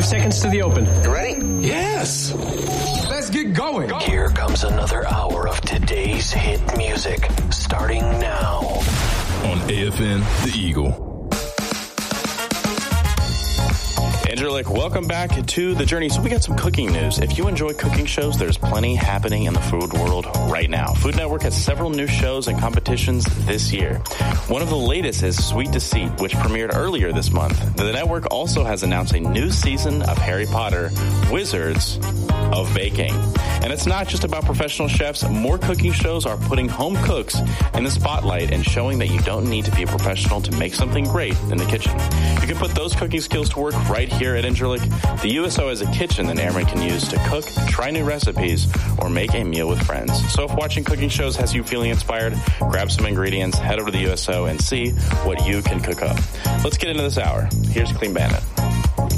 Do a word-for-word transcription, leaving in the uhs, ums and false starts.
seconds to the open. You ready? Yes. Let's get going. Go. Here comes another hour of today's hit music, starting now. On A F N, The Eagle. Angelic, welcome back to The Journey. So we got some cooking news. If you enjoy cooking shows, there's plenty happening in the food world right now. Food Network has several new shows and competitions this year. One of the latest is Sweet Deceit, which premiered earlier this month. The network also has announced a new season of Harry Potter, Wizards of Baking. And it's not just about professional chefs. More cooking shows are putting home cooks in the spotlight and showing that you don't need to be a professional to make something great in the kitchen. You can put those cooking skills to work right here at Angelic. The U S O has a kitchen that airmen can use to cook, try new recipes, or make a meal with friends. So if watching cooking shows has you feeling inspired, grab some ingredients, head over to the U S O, and see what you can cook up. Let's get into this hour. Here's Clean Bandit.